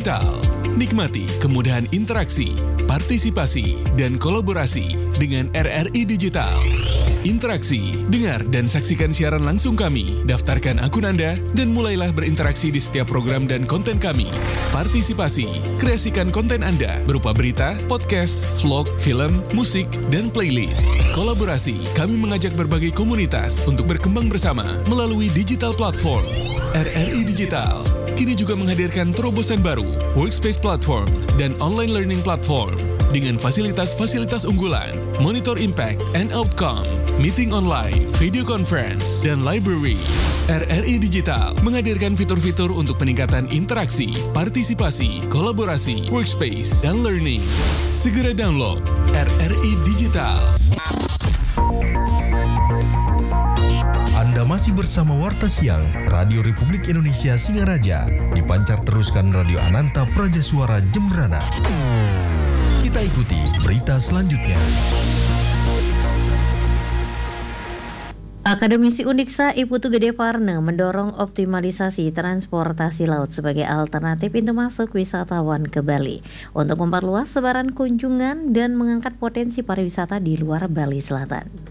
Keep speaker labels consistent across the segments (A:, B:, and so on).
A: Digital. Nikmati kemudahan interaksi, partisipasi, dan kolaborasi dengan RRI Digital. Interaksi, dengar dan saksikan siaran langsung kami, daftarkan akun Anda, dan mulailah berinteraksi di setiap program dan konten kami. Partisipasi, kreasikan konten Anda berupa berita, podcast, vlog, film, musik, dan playlist. Kolaborasi, kami mengajak berbagai komunitas untuk berkembang bersama melalui digital platform. RRI Digital kini juga menghadirkan terobosan baru, workspace platform, dan online learning platform dengan fasilitas-fasilitas unggulan, monitor impact and outcome, meeting online, video conference, dan library. RRI Digital menghadirkan fitur-fitur untuk peningkatan interaksi, partisipasi, kolaborasi, workspace, dan learning. Segera download RRI Digital.
B: Anda masih bersama Warta Siang, Radio Republik Indonesia Singaraja, dipancar teruskan Radio Ananta Praja Suara Jembrana. Kita ikuti berita selanjutnya.
C: Akademisi Undiksa I.Putu Gede Parne mendorong optimalisasi transportasi laut sebagai alternatif pintu masuk wisatawan ke Bali untuk memperluas sebaran kunjungan dan mengangkat potensi pariwisata di luar Bali Selatan.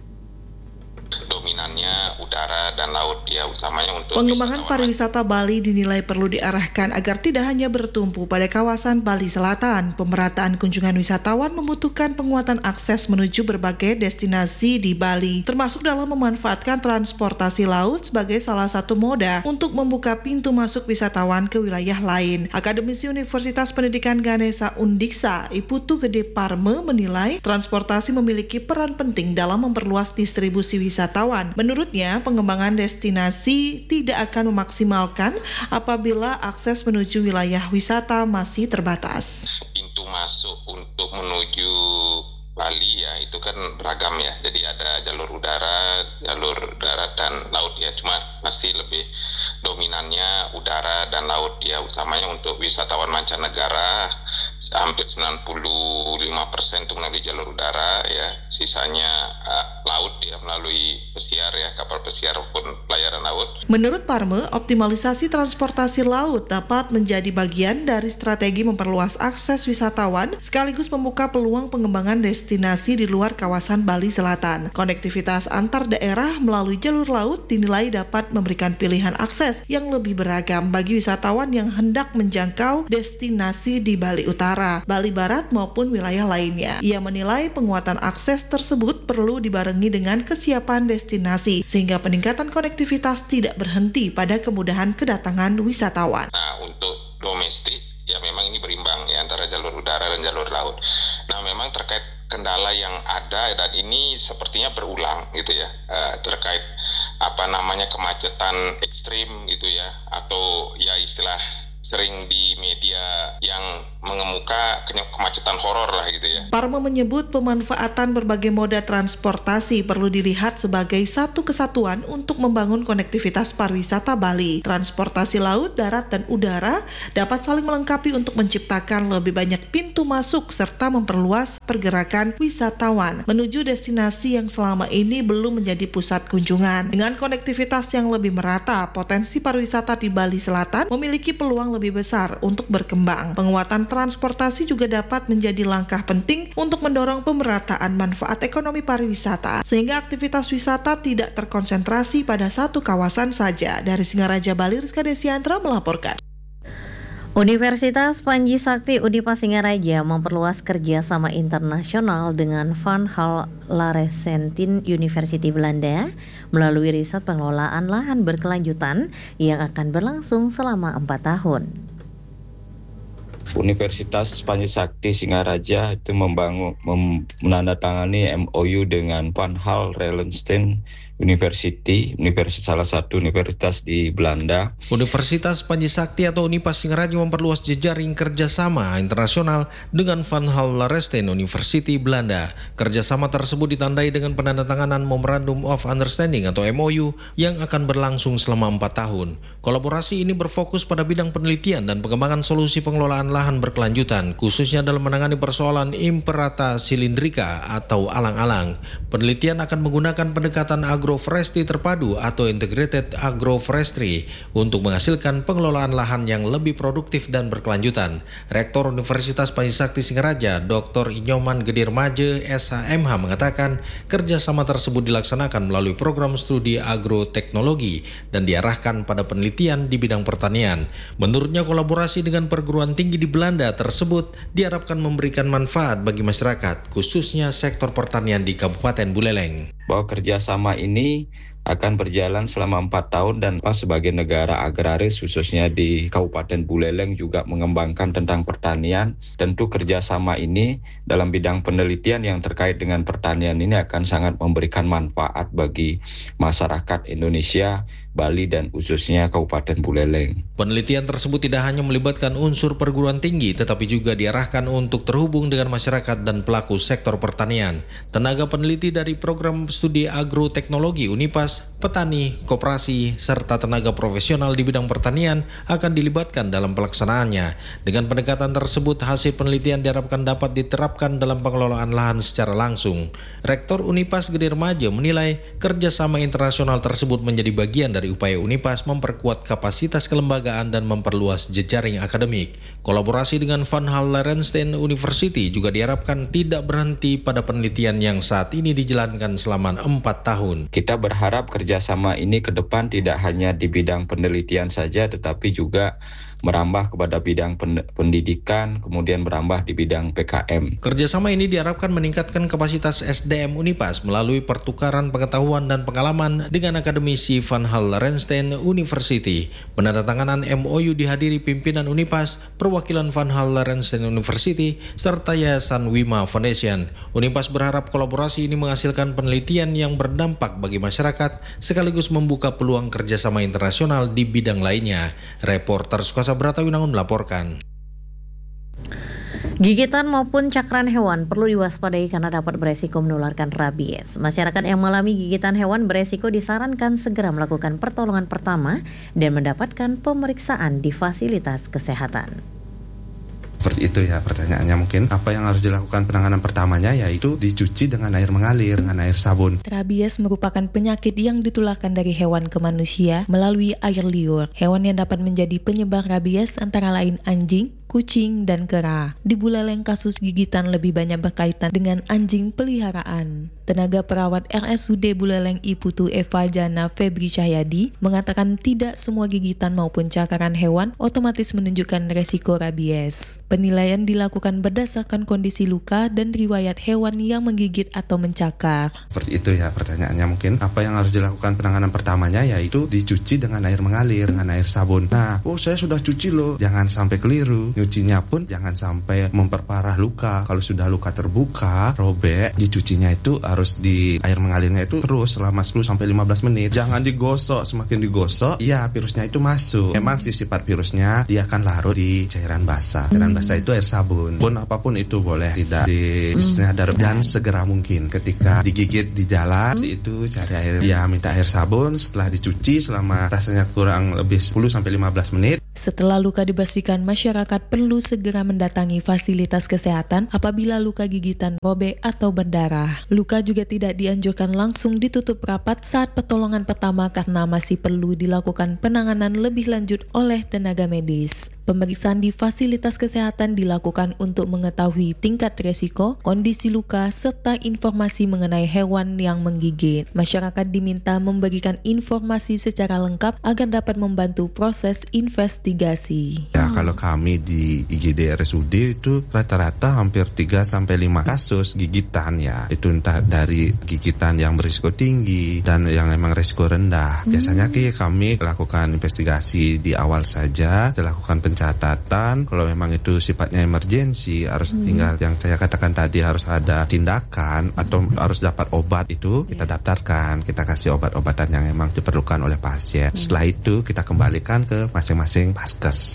D: Dominannya udara dan laut ya, utamanya untuk
E: pengembangan pariwisata Bali dinilai perlu diarahkan agar tidak hanya bertumpu pada kawasan Bali Selatan. Pemerataan kunjungan wisatawan membutuhkan penguatan akses menuju berbagai destinasi di Bali, termasuk dalam memanfaatkan transportasi laut sebagai salah satu moda untuk membuka pintu masuk wisatawan ke wilayah lain. Akademisi Universitas Pendidikan Ganesha Undiksa I.Putu Gede Parme menilai transportasi memiliki peran penting dalam memperluas distribusi wisatawan. Menurutnya, pengembangan destinasi tidak akan memaksimalkan apabila akses menuju wilayah wisata masih terbatas.
D: Pintu masuk untuk menuju Bali ya itu kan beragam ya. Jadi ada jalur udara, jalur darat dan laut ya. Cuma pasti lebih dominannya udara dan laut ya. Utamanya untuk wisatawan mancanegara hampir 95% itu melalui jalur udara ya. Sisanya laut ya melalui pesiar ya, kapal pesiar maupun pelayaran laut.
E: Menurut Parme, optimalisasi transportasi laut dapat menjadi bagian dari strategi memperluas akses wisatawan sekaligus membuka peluang pengembangan destinasi di luar kawasan Bali Selatan. Konektivitas antar daerah melalui jalur laut dinilai dapat memberikan pilihan akses yang lebih beragam bagi wisatawan yang hendak menjangkau destinasi di Bali Utara, Bali Barat maupun wilayah lainnya. Ia menilai penguatan akses tersebut perlu dibarengi dengan kesiapan destinasi sehingga peningkatan konektivitas tidak berhenti pada kemudahan kedatangan wisatawan.
D: Nah, untuk domestik ya memang ini berimbang ya antara jalur udara dan jalur laut. Nah, memang terkait kendala yang ada dan ini sepertinya berulang gitu ya, terkait kemacetan ekstrim gitu ya, atau ya istilah sering di media yang mengemuka kemacetan horor lah gitu ya.
E: Parme menyebut pemanfaatan berbagai moda transportasi perlu dilihat sebagai satu kesatuan untuk membangun konektivitas pariwisata Bali. Transportasi laut, darat, dan udara dapat saling melengkapi untuk menciptakan lebih banyak pintu masuk serta memperluas pergerakan wisatawan menuju destinasi yang selama ini belum menjadi pusat kunjungan. Dengan konektivitas yang lebih merata, potensi pariwisata di Bali Selatan memiliki peluang lebih besar untuk berkembang. Penguatan transportasi juga dapat menjadi langkah penting untuk mendorong pemerataan manfaat ekonomi pariwisata, sehingga aktivitas wisata tidak terkonsentrasi pada satu kawasan saja. Dari Singaraja Bali, Rizka Desiantra melaporkan.
C: Universitas Panji Sakti Unipa Singaraja memperluas kerjasama internasional dengan Van Hal Laressentin University Belanda melalui riset pengelolaan lahan berkelanjutan yang akan berlangsung selama 4 tahun.
F: Universitas Panji Sakti Singaraja itu menandatangani MOU dengan Van Hal Laressentin University, salah satu universitas di Belanda.
G: Universitas Panji Sakti atau Unipa Singaraja memperluas jejaring kerjasama internasional dengan Van Hal Laressentin University Belanda. Kerjasama tersebut ditandai dengan penandatanganan Memorandum of Understanding atau MOU yang akan berlangsung selama 4 tahun. Kolaborasi ini berfokus pada bidang penelitian dan pengembangan solusi pengelolaan lahan berkelanjutan, khususnya dalam menangani persoalan Imperata silindrika atau alang-alang. Penelitian akan menggunakan pendekatan agroforestry terpadu atau integrated agroforestry untuk menghasilkan pengelolaan lahan yang lebih produktif dan berkelanjutan. Rektor Universitas Panji Sakti Singaraja, Dr. Inyoman Gedirmaje, SHMH mengatakan kerjasama tersebut dilaksanakan melalui program studi agroteknologi dan diarahkan pada penelitian di bidang pertanian. Menurutnya kolaborasi dengan perguruan tinggi di Belanda tersebut diharapkan memberikan manfaat bagi masyarakat, khususnya sektor pertanian di Kabupaten Buleleng.
F: Bahwa kerjasama ini akan berjalan selama 4 tahun dan sebagai negara agraris khususnya di Kabupaten Buleleng juga mengembangkan tentang pertanian. Tentu kerjasama ini dalam bidang penelitian yang terkait dengan pertanian ini akan sangat memberikan manfaat bagi masyarakat Indonesia, Bali dan khususnya Kabupaten Buleleng.
G: Penelitian tersebut tidak hanya melibatkan unsur perguruan tinggi tetapi juga diarahkan untuk terhubung dengan masyarakat dan pelaku sektor pertanian. Tenaga peneliti dari program studi agroteknologi Unipas, petani, koperasi, serta tenaga profesional di bidang pertanian akan dilibatkan dalam pelaksanaannya. Dengan pendekatan tersebut, hasil penelitian diharapkan dapat diterapkan dalam pengelolaan lahan secara langsung. Rektor Unipas Gedirmaje menilai kerjasama internasional tersebut menjadi bagian dari upaya Unipas memperkuat kapasitas kelembagaan dan memperluas jejaring akademik. Kolaborasi dengan Van Hal Larenstein University juga diharapkan tidak berhenti pada penelitian yang saat ini dijalankan selama 4 tahun.
F: Kita berharap kerjasama ini ke depan tidak hanya di bidang penelitian saja tetapi juga merambah kepada bidang pendidikan, kemudian merambah di bidang PKM.
G: Kerjasama ini diharapkan meningkatkan kapasitas SDM Unipas melalui pertukaran pengetahuan dan pengalaman dengan akademisi Van Hal Larenstein University. Penandatanganan MOU dihadiri pimpinan Unipas, perwakilan Van Hal Larenstein University, serta Yayasan Wima Foundation. Unipas berharap kolaborasi ini menghasilkan penelitian yang berdampak bagi masyarakat, sekaligus membuka peluang kerjasama internasional di bidang lainnya. Reporter Sukasa Bratawinangun melaporkan.
C: Gigitan maupun cakran hewan perlu diwaspadai karena dapat beresiko menularkan rabies. Masyarakat yang mengalami gigitan hewan beresiko disarankan segera melakukan pertolongan pertama dan mendapatkan pemeriksaan di fasilitas kesehatan.
H: Seperti itu ya pertanyaannya mungkin. Apa yang harus dilakukan penanganan pertamanya yaitu dicuci dengan air mengalir, dengan air sabun.
I: Rabies merupakan penyakit yang ditularkan dari hewan ke manusia melalui air liur. Hewan yang dapat menjadi penyebar rabies antara lain anjing, kucing, dan kera. Di Buleleng kasus gigitan lebih banyak berkaitan dengan anjing peliharaan. Tenaga perawat RSUD Buleleng Iputu Eva Jana Febri Cahyadi mengatakan tidak semua gigitan maupun cakaran hewan otomatis menunjukkan resiko rabies. Penilaian dilakukan berdasarkan kondisi luka dan riwayat hewan yang menggigit atau mencakar.
H: Seperti itu ya pertanyaannya mungkin. Apa yang harus dilakukan penanganan pertamanya yaitu dicuci dengan air mengalir, dengan air sabun. Nah, saya sudah cuci loh. Jangan sampai keliru. Nyucinya pun jangan sampai memperparah luka. Kalau sudah luka terbuka, robek, dicucinya itu harus di air mengalirnya itu terus selama 10-15 menit. Jangan digosok, semakin digosok, ya virusnya itu masuk. Memang si sifat virusnya dia akan larut di cairan basah. Cairan basah itu air sabun. Pun apapun itu boleh tidak di dan segera mungkin ketika digigit di jalan itu cari air, ya minta air sabun setelah dicuci selama rasanya kurang lebih 10-15 menit.
I: Setelah luka dibersihkan, masyarakat perlu segera mendatangi fasilitas kesehatan apabila luka gigitan robek atau berdarah. Luka juga tidak dianjurkan langsung ditutup rapat saat pertolongan pertama karena masih perlu dilakukan penanganan lebih lanjut oleh tenaga medis. Pemeriksaan di fasilitas kesehatan dilakukan untuk mengetahui tingkat risiko, kondisi luka, serta informasi mengenai hewan yang menggigit. Masyarakat diminta memberikan informasi secara lengkap agar dapat membantu proses investigasi.
H: Ya, kalau kami di IGD RSUD itu rata-rata hampir 3-5 kasus gigitan ya. Itu entah dari gigitan yang berisiko tinggi dan yang memang risiko rendah. Biasanya kami lakukan investigasi di awal saja, dilakukan pencatatan. Kalau memang itu sifatnya emergensi, harus tinggal yang saya katakan tadi harus ada tindakan atau harus dapat obat, itu kita daftarkan, kita kasih obat-obatan yang memang diperlukan oleh pasien. Setelah itu kita kembalikan ke masing-masing paskes.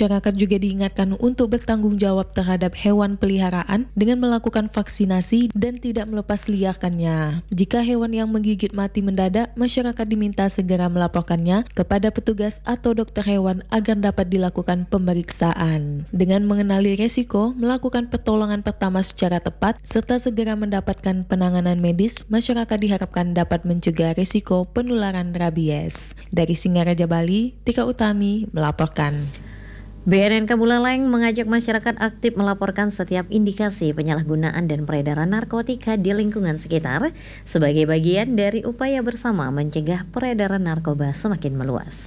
I: masyarakat juga diingatkan untuk bertanggung jawab terhadap hewan peliharaan dengan melakukan vaksinasi dan tidak melepas liarkannya. Jika hewan yang menggigit mati mendadak, masyarakat diminta segera melaporkannya kepada petugas atau dokter hewan agar dapat dilakukan pemeriksaan. Dengan mengenali resiko, melakukan pertolongan pertama secara tepat, serta segera mendapatkan penanganan medis, masyarakat diharapkan dapat mencegah risiko penularan rabies. Dari Singaraja, Bali, Tika Utami melaporkan.
C: BNNK Buleleng mengajak masyarakat aktif melaporkan setiap indikasi penyalahgunaan dan peredaran narkotika di lingkungan sekitar sebagai bagian dari upaya bersama mencegah peredaran narkoba semakin meluas.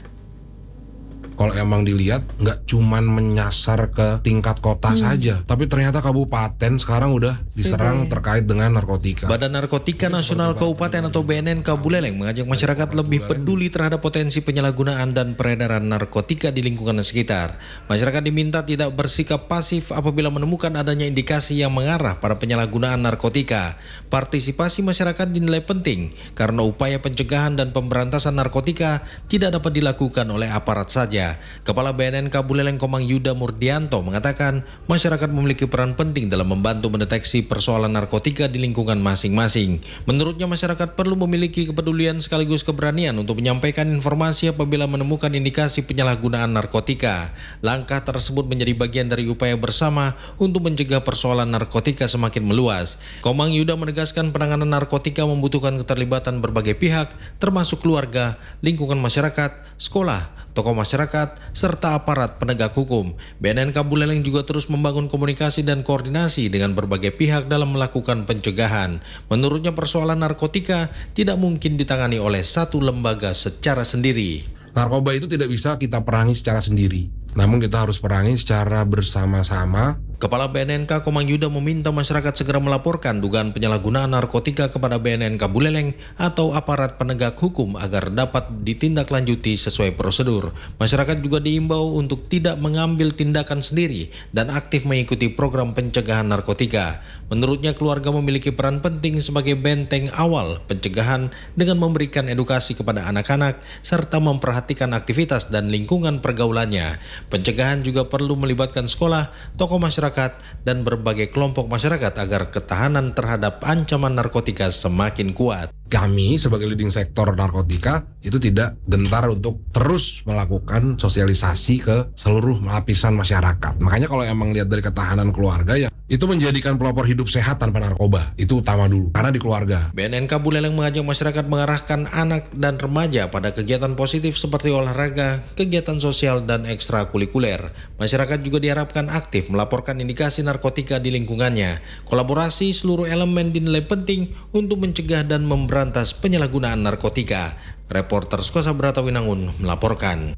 J: Kalau emang dilihat nggak cuman menyasar ke tingkat kota saja, tapi ternyata kabupaten sekarang udah diserang terkait dengan narkotika.
G: Badan Narkotika Nasional Kabupaten atau BNNK Buleleng mengajak masyarakat lebih peduli terhadap potensi penyalahgunaan dan peredaran narkotika di lingkungan sekitar. Masyarakat diminta tidak bersikap pasif apabila menemukan adanya indikasi yang mengarah pada penyalahgunaan narkotika. Partisipasi masyarakat dinilai penting karena upaya pencegahan dan pemberantasan narkotika tidak dapat dilakukan oleh aparat saja. Kepala BNNK Buleleng Komang Yuda Murdianto mengatakan masyarakat memiliki peran penting dalam membantu mendeteksi persoalan narkotika di lingkungan masing-masing. Menurutnya masyarakat perlu memiliki kepedulian sekaligus keberanian untuk menyampaikan informasi apabila menemukan indikasi penyalahgunaan narkotika. Langkah tersebut menjadi bagian dari upaya bersama untuk mencegah persoalan narkotika semakin meluas. Komang Yuda menegaskan penanganan narkotika membutuhkan keterlibatan berbagai pihak termasuk keluarga, lingkungan masyarakat, sekolah, tokoh masyarakat, serta aparat penegak hukum. BNNK Buleleng juga terus membangun komunikasi dan koordinasi dengan berbagai pihak dalam melakukan pencegahan. Menurutnya persoalan narkotika tidak mungkin ditangani oleh satu lembaga secara sendiri.
J: Narkoba itu tidak bisa kita perangi secara sendiri, namun kita harus perangi secara bersama-sama.
G: Kepala BNNK Komang Yuda meminta masyarakat segera melaporkan dugaan penyalahgunaan narkotika kepada BNNK Buleleng atau aparat penegak hukum agar dapat ditindaklanjuti sesuai prosedur. Masyarakat juga diimbau untuk tidak mengambil tindakan sendiri dan aktif mengikuti program pencegahan narkotika. Menurutnya keluarga memiliki peran penting sebagai benteng awal pencegahan dengan memberikan edukasi kepada anak-anak serta memperhatikan aktivitas dan lingkungan pergaulannya. Pencegahan juga perlu melibatkan sekolah, tokoh masyarakat, dan berbagai kelompok masyarakat agar ketahanan terhadap ancaman narkotika semakin kuat.
J: Kami sebagai leading sektor narkotika itu tidak gentar untuk terus melakukan sosialisasi ke seluruh lapisan masyarakat. Makanya kalau emang lihat dari ketahanan keluarga ya itu menjadikan pelopor hidup sehat tanpa narkoba. Itu utama dulu, karena di keluarga.
G: BNNK Buleleng mengajak masyarakat mengarahkan anak dan remaja pada kegiatan positif seperti olahraga, kegiatan sosial, dan ekstrakurikuler. Masyarakat juga diharapkan aktif melaporkan indikasi narkotika di lingkungannya. Kolaborasi seluruh elemen dinilai penting untuk mencegah dan memberantas penyalahgunaan narkotika. Reporter Skosa Bratawinangun melaporkan.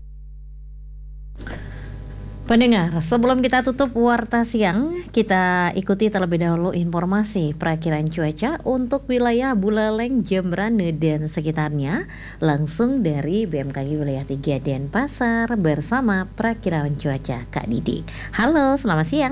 C: Pendengar, sebelum kita tutup Warta Siang, kita ikuti terlebih dahulu informasi perakiran cuaca untuk wilayah Buleleng, Jembrane, dan sekitarnya langsung dari BMKG Wilayah 3 Denpasar bersama perakiran cuaca Kak Didi. Halo, selamat siang.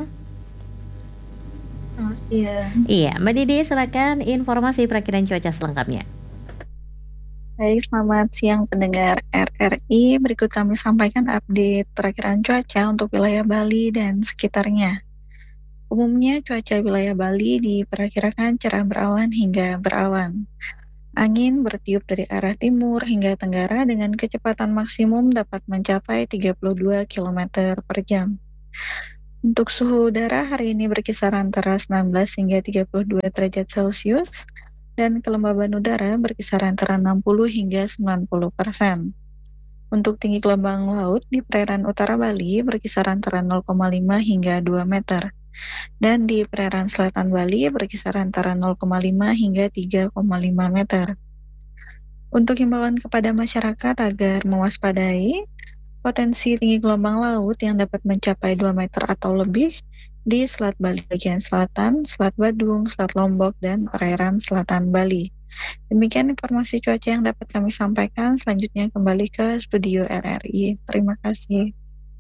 C: Iya, Mbak Didi, silakan informasi perakiran cuaca selengkapnya.
K: Baik, selamat siang pendengar RRI. Berikut kami sampaikan update perakiran cuaca untuk wilayah Bali dan sekitarnya. Umumnya cuaca wilayah Bali diperkirakan cerah berawan hingga berawan. Angin bertiup dari arah timur hingga tenggara dengan kecepatan maksimum dapat mencapai 32 km per jam. Untuk suhu udara hari ini berkisar antara 19 hingga 32 derajat Celcius. Dan kelembaban udara berkisar antara 60 hingga 90%. Untuk tinggi gelombang laut di perairan utara Bali berkisar antara 0,5 hingga 2 meter. Dan di perairan selatan Bali berkisar antara 0,5 hingga 3,5 meter. Untuk himbauan kepada masyarakat agar mewaspadai potensi tinggi gelombang laut yang dapat mencapai 2 meter atau lebih di Selat Bali bagian selatan, Selat Badung, Selat Lombok, dan perairan selatan Bali. Demikian informasi cuaca yang dapat kami sampaikan. Selanjutnya kembali ke studio RRI. Terima kasih.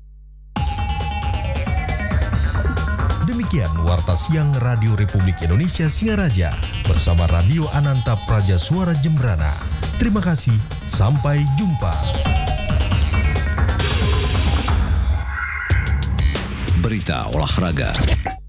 B: Demikian Warta Siang Radio Republik Indonesia Singaraja bersama Radio Ananta Praja Suara Jembrana. Terima kasih, sampai jumpa.
L: berita olahraga.